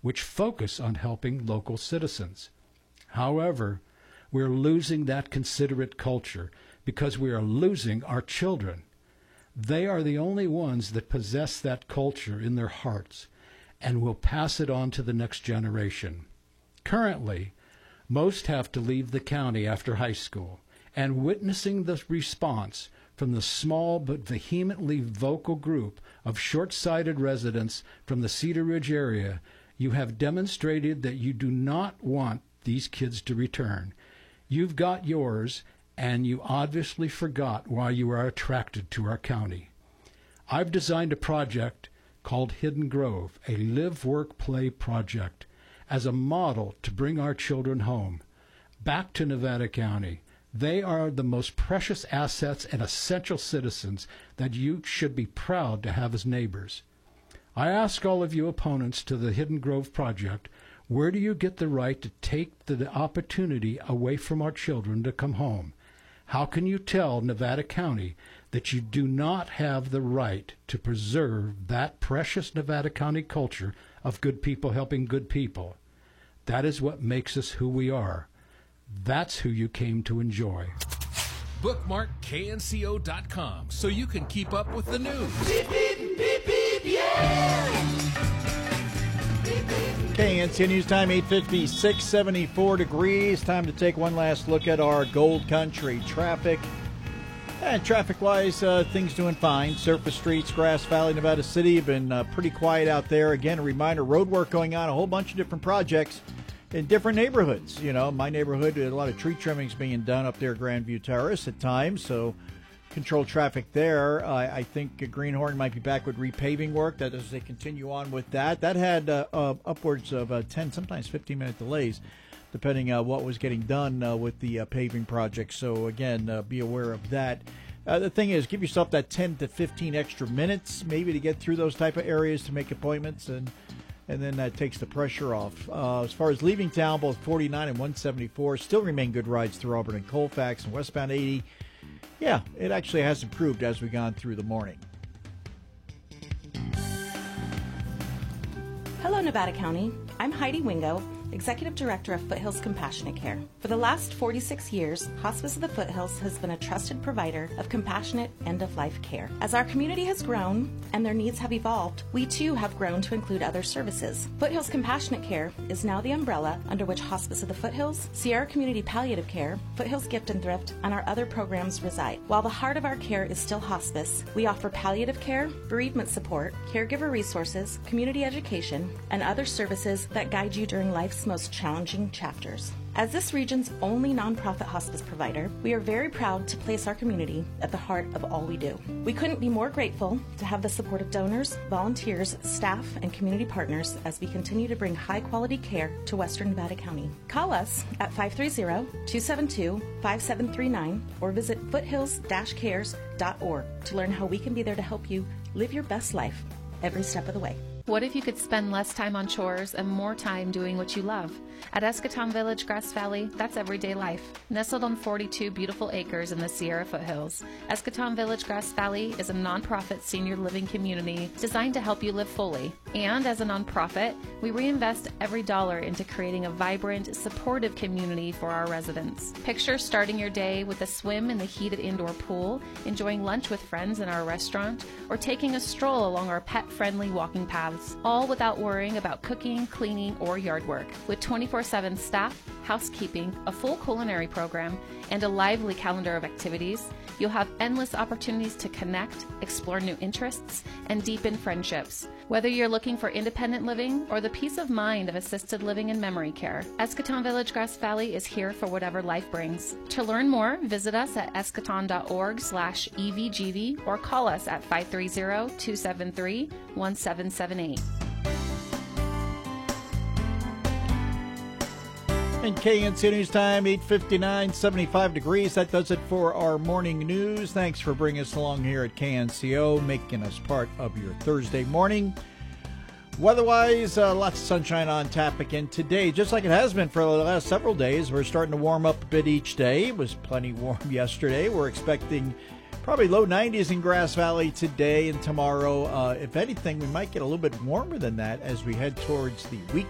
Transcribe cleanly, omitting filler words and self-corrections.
which focus on helping local citizens. However, we're losing that considerate culture because we are losing our children. They are the only ones that possess that culture in their hearts and will pass it on to the next generation. Currently, most have to leave the county after high school, and witnessing the response from the small but vehemently vocal group of short-sighted residents from the Cedar Ridge area, you have demonstrated that you do not want these kids to return. You've got yours, and you obviously forgot why you are attracted to our county. I've designed a project called Hidden Grove, a live-work-play project, as a model to bring our children home, back to Nevada County. They are the most precious assets and essential citizens that you should be proud to have as neighbors. I ask all of you opponents to the Hidden Grove project, where do you get the right to take the opportunity away from our children to come home? How can you tell Nevada County that you do not have the right to preserve that precious Nevada County culture of good people helping good people? That is what makes us who we are. That's who you came to enjoy. Bookmark KNCO.com so you can keep up with the news. Beep, beep, beep, beep, yeah! KNCO News Time, 8:56, 74 degrees. Time to take one last look at our Gold Country traffic. And traffic-wise, things doing fine. Surface streets, Grass Valley, Nevada City have been pretty quiet out there. Again, a reminder, road work going on, a whole bunch of different projects in different neighborhoods. You know, my neighborhood, a lot of tree trimmings being done up there, Grandview Terrace at times, so control traffic there. I think Greenhorn might be back with repaving work. That as they continue on with that. That had upwards of 10, sometimes 15-minute delays, depending what was getting done with the paving project. So, again, be aware of that. The thing is, give yourself that 10 to 15 extra minutes maybe to get through those type of areas to make appointments, and then that takes the pressure off. As far as leaving town, both 49 and 174 still remain good rides through Auburn and Colfax, and westbound 80. Yeah, it actually has improved as we've gone through the morning. Hello, Nevada County. I'm Heidi Wingo, Executive Director of Foothills Compassionate Care. For the last 46 years, Hospice of the Foothills has been a trusted provider of compassionate end-of-life care. As our community has grown and their needs have evolved, we too have grown to include other services. Foothills Compassionate Care is now the umbrella under which Hospice of the Foothills, Sierra Community Palliative Care, Foothills Gift and Thrift, and our other programs reside. While the heart of our care is still hospice, we offer palliative care, bereavement support, caregiver resources, community education, and other services that guide you during life's most challenging chapters. As this region's only nonprofit hospice provider, we are very proud to place our community at the heart of all we do. We couldn't be more grateful to have the support of donors, volunteers, staff, and community partners as we continue to bring high-quality care to Western Nevada County. Call us at 530-272-5739 or visit foothills-cares.org to learn how we can be there to help you live your best life every step of the way. What if you could spend less time on chores and more time doing what you love? At Eschaton Village, Grass Valley, that's everyday life. Nestled on 42 beautiful acres in the Sierra foothills, Eschaton Village, Grass Valley is a nonprofit senior living community designed to help you live fully. And as a nonprofit, we reinvest every dollar into creating a vibrant, supportive community for our residents. Picture starting your day with a swim in the heated indoor pool, enjoying lunch with friends in our restaurant, or taking a stroll along our pet-friendly walking paths, all without worrying about cooking, cleaning, or yard work. With 24/7 staff, housekeeping, a full culinary program, and a lively calendar of activities, you'll have endless opportunities to connect, explore new interests, and deepen friendships. Whether you're looking for independent living or the peace of mind of assisted living and memory care, Eschaton Village, Grass Valley is here for whatever life brings. To learn more, visit us at eschaton.org/EVGV or call us at 530-273-1778. And KNCO News Time, 8:59, 75 degrees. That does it for our morning news. Thanks for bringing us along here at KNCO, making us part of your Thursday morning. Weather-wise, lots of sunshine on tap again today, just like it has been for the last several days. We're starting to warm up a bit each day. It was plenty warm yesterday. We're expecting probably low 90s in Grass Valley today and tomorrow. If anything, we might get a little bit warmer than that as we head towards the weekend.